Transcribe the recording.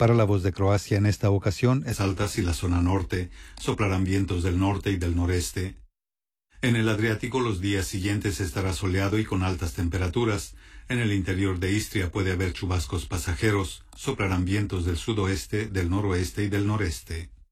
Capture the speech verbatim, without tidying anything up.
Para la voz de Croacia en esta ocasión es altas y la zona norte, soplarán vientos del norte y del noreste. En el Adriático los días siguientes estará soleado y con altas temperaturas. En el interior de Istria puede haber chubascos pasajeros, soplarán vientos del sudoeste, del noroeste y del noreste.